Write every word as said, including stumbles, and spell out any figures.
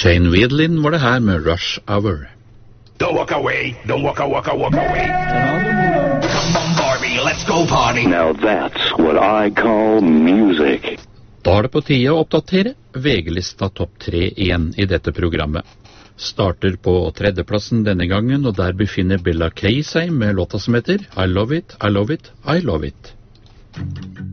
Shane Wiedlin var det her med Rush Hour. Don't walk away, don't walk, walk, walk away. Come on, Barbie, let's go party. Now that's what I call music. Da er det på tide å oppdatere V G-lista topp tre igjen i dette programmet. Starter på tredjeplassen denne gangen, og der befinner Bella Kay seg med låta som heter I Love It, I Love It, I Love It.